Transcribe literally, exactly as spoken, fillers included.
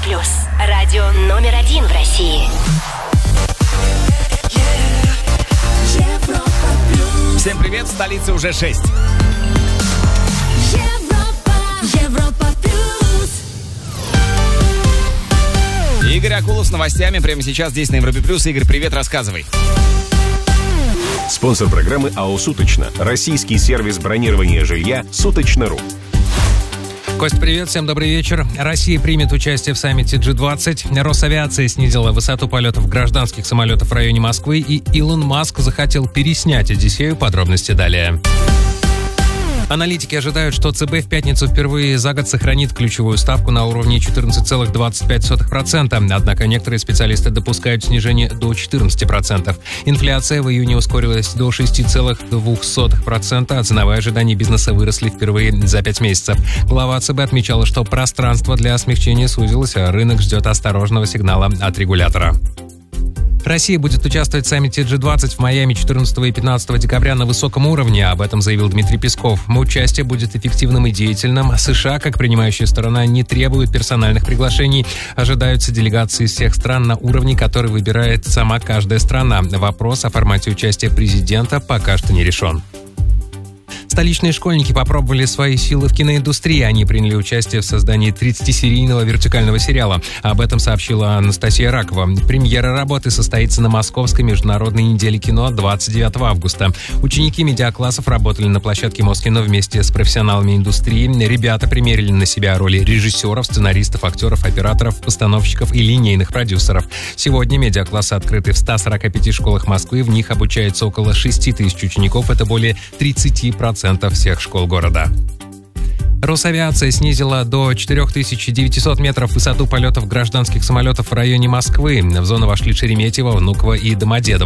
плюс. Радио номер один в России. Европа плюс. Всем привет, в столице уже шесть. Европа, Европа плюс. Игорь Акулов с новостями прямо сейчас здесь на Европе плюс. Игорь, привет, рассказывай. Спонсор программы АО «Суточно». Российский сервис бронирования жилья «Суточно.ру». Кость, привет, всем добрый вечер. Россия примет участие в саммите джи двадцать. Росавиация снизила высоту полетов гражданских самолетов в районе Москвы, и Илон Маск захотел переснять Одиссею. Подробности далее. Аналитики ожидают, что ЦБ в пятницу впервые за год сохранит ключевую ставку на уровне четырнадцать целых двадцать пять сотых процента. Однако некоторые специалисты допускают снижение до четырнадцати процентов. Инфляция в июне ускорилась до шести целых двух сотых процента, а ценовые ожидания бизнеса выросли впервые за пять месяцев. Глава ЦБ отмечала, что пространство для смягчения сузилось, а рынок ждет осторожного сигнала от регулятора. Россия будет участвовать в саммите джи двадцать в Майами четырнадцатого и пятнадцатого декабря на высоком уровне, об этом заявил Дмитрий Песков. Участие будет эффективным и деятельным. США, как принимающая сторона, не требуют персональных приглашений. Ожидаются делегации из всех стран на уровне, который выбирает сама каждая страна. Вопрос о формате участия президента пока что не решен. Столичные школьники попробовали свои силы в киноиндустрии. Они приняли участие в создании тридцатисерийного вертикального сериала. Об этом сообщила Анастасия Ракова. Премьера работы состоится на Московской международной неделе кино двадцать девятого августа. Ученики медиаклассов работали на площадке Москино вместе с профессионалами индустрии. Ребята примерили на себя роли режиссеров, сценаристов, актеров, операторов, постановщиков и линейных продюсеров. Сегодня медиаклассы открыты в ста сорока пяти школах Москвы. В них обучается около шести тысяч учеников. Это более тридцати процентов всех школ города. Росавиация снизила до четырех тысяч девятисот метров высоту полетов гражданских самолетов в районе Москвы. В зону вошли Шереметьево, Внуково и Домодедово.